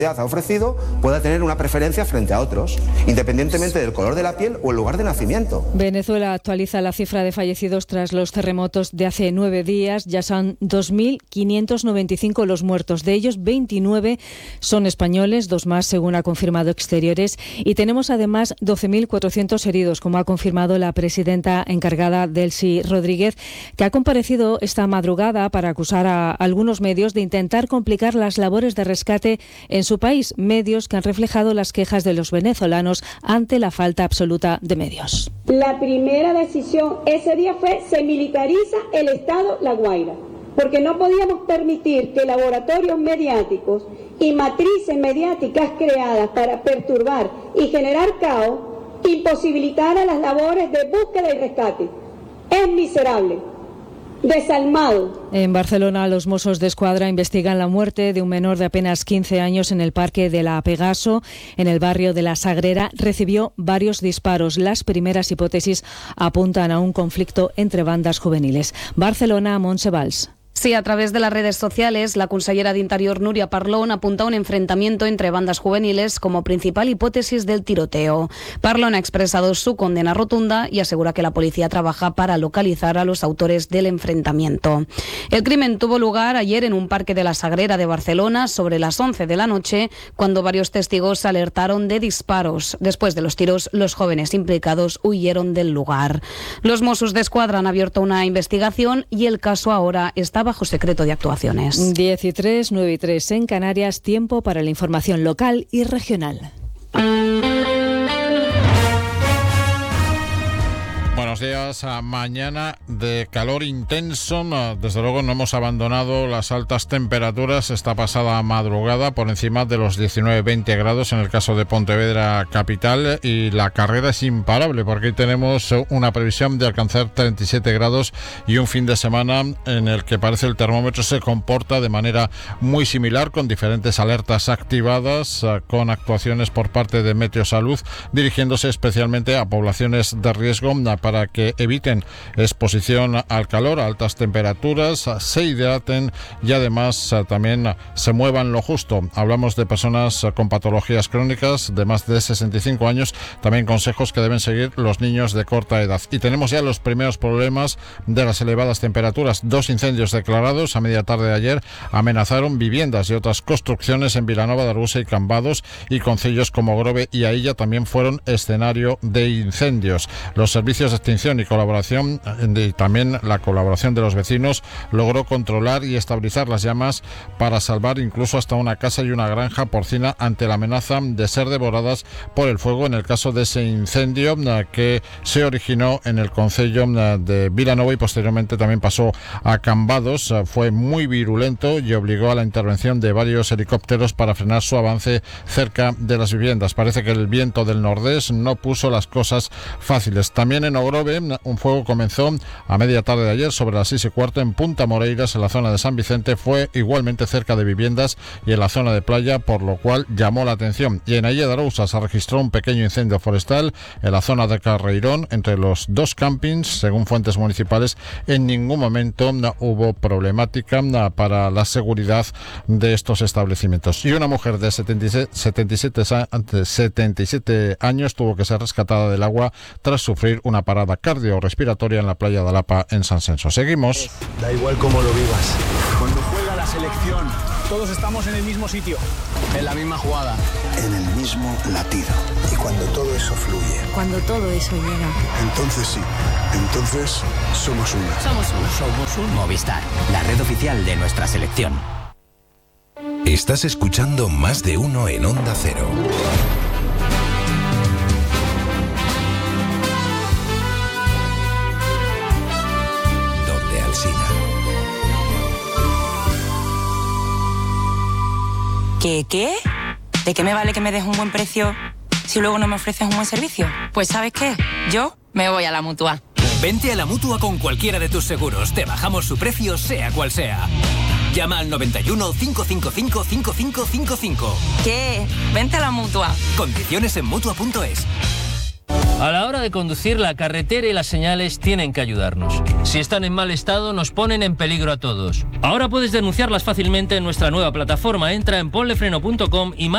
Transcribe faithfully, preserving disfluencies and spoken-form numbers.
ha ofrecido pueda tener una preferencia frente a otros, independientemente del color de la piel o el lugar de nacimiento. Venezuela actualiza la cifra de fallecidos tras los terremotos de hace nueve días. Ya son dos mil quinientos noventa y cinco los muertos. De ellos, veintinueve son españoles, dos más según ha confirmado Exteriores. Y tenemos además doce mil cuatrocientos heridos, como ha confirmado la presidenta encargada, Delcy Rodríguez, que ha comparecido esta madrugada para acusar a algunos medios de intentar complicar las labores de rescate en su país, medios que han reflejado las quejas de los venezolanos ante la falta absoluta de medios. La primera decisión ese día fue: se militariza el Estado La Guaira, porque no podíamos permitir que laboratorios mediáticos y matrices mediáticas creadas para perturbar y generar caos imposibilitaran las labores de búsqueda y rescate. Es miserable. Desalmado. En Barcelona, los Mossos de Escuadra investigan la muerte de un menor de apenas quince años en el Parque de la Pegaso, en el barrio de la Sagrera. Recibió varios disparos. Las primeras hipótesis apuntan a un conflicto entre bandas juveniles. Barcelona, Montse Valls. Sí, a través de las redes sociales, la consellera de Interior, Núria Parlon, apunta a un enfrentamiento entre bandas juveniles como principal hipótesis del tiroteo. Parlon ha expresado su condena rotunda y asegura que la policía trabaja para localizar a los autores del enfrentamiento. El crimen tuvo lugar ayer en un parque de la Sagrera de Barcelona sobre las once de la noche, cuando varios testigos alertaron de disparos. Después de los tiros, los jóvenes implicados huyeron del lugar. Los Mossos de Escuadra han abierto una investigación y el caso ahora está bajo secreto de actuaciones. diez y tres, nueve y tres en Canarias, tiempo para la información local y regional. Buenos días. Mañana de calor intenso. Desde luego no hemos abandonado las altas temperaturas esta pasada madrugada, por encima de los diecinueve veinte grados en el caso de Pontevedra capital, y la carrera es imparable porque hoy tenemos una previsión de alcanzar treinta y siete grados y un fin de semana en el que parece el termómetro se comporta de manera muy similar, con diferentes alertas activadas, con actuaciones por parte de Meteosalud dirigiéndose especialmente a poblaciones de riesgo para que eviten exposición al calor, a altas temperaturas, se hidraten y además también se muevan lo justo. Hablamos de personas con patologías crónicas de más de sesenta y cinco años, también consejos que deben seguir los niños de corta edad. Y tenemos ya los primeros problemas de las elevadas temperaturas. Dos incendios declarados a media tarde de ayer amenazaron viviendas y otras construcciones en Vilanova de Arousa y Cambados, y concellos como Grove y Ailla también fueron escenario de incendios. Los servicios de extinción y colaboración, y también la colaboración de los vecinos, logró controlar y estabilizar las llamas para salvar incluso hasta una casa y una granja porcina ante la amenaza de ser devoradas por el fuego en el caso de ese incendio que se originó en el concello de Vilanova y posteriormente también pasó a Cambados. Fue muy virulento y obligó a la intervención de varios helicópteros para frenar su avance cerca de las viviendas. Parece que el viento del nordés no puso las cosas fáciles. También en Ogrove, un fuego comenzó a media tarde de ayer sobre las seis y cuarto en Punta Moreiras, en la zona de San Vicente. Fue igualmente cerca de viviendas y en la zona de playa, por lo cual llamó la atención. Y en Ailla de Arousa se registró un pequeño incendio forestal en la zona de Carreirón, entre los dos campings. Según fuentes municipales, en ningún momento hubo problemática para la seguridad de estos establecimientos. Y una mujer de setenta y siete años tuvo que ser rescatada del agua tras sufrir una parada cardiorrespiratoria en la playa de Alapa, en San Senso. Seguimos. Da igual cómo lo vivas. Cuando juega la selección, todos estamos en el mismo sitio, en la misma jugada, en el mismo latido. Y cuando todo eso fluye, cuando todo eso llega, entonces sí, entonces somos uno. Somos uno. Somos un Movistar, la red oficial de nuestra selección. Estás escuchando Más de Uno en Onda Cero. ¿Qué, qué? ¿De qué me vale que me des un buen precio si luego no me ofreces un buen servicio? Pues ¿sabes qué? Yo me voy a la Mutua. Vente a la Mutua con cualquiera de tus seguros. Te bajamos su precio, sea cual sea. Llama al noventa y uno, cinco cinco cinco, cinco cinco cinco cinco. ¿Qué? Vente a la Mutua. Condiciones en Mutua punto es. A la hora de conducir, la carretera y las señales tienen que ayudarnos. Si están en mal estado, nos ponen en peligro a todos. Ahora puedes denunciarlas fácilmente en nuestra nueva plataforma. Entra en ponlefreno punto com y